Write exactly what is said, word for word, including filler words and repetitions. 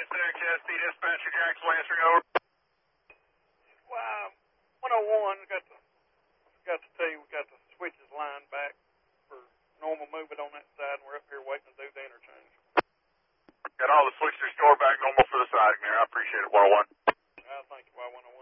Center, T S P dispatcher, Jackson Lansing, over. Well, one oh one, got to, forgot to tell you, we got the switches lined back for normal movement on that side, and we're up here waiting to do the interchange. Got all the switches stored back normal for the siding there. I appreciate it, one oh one. I thank you, Y one oh one.